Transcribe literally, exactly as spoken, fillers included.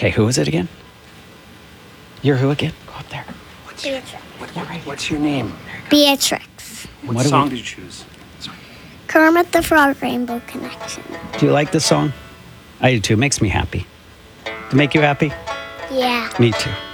Okay, who is it again? You're who again? Go up there. What's your, what, Yeah, right. what's your name? Beatrix. What, What do song we- did you choose? Kermit the Frog Rainbow Connection. Do you like this song? I do too. It makes me happy. To make you happy? Yeah. Me too.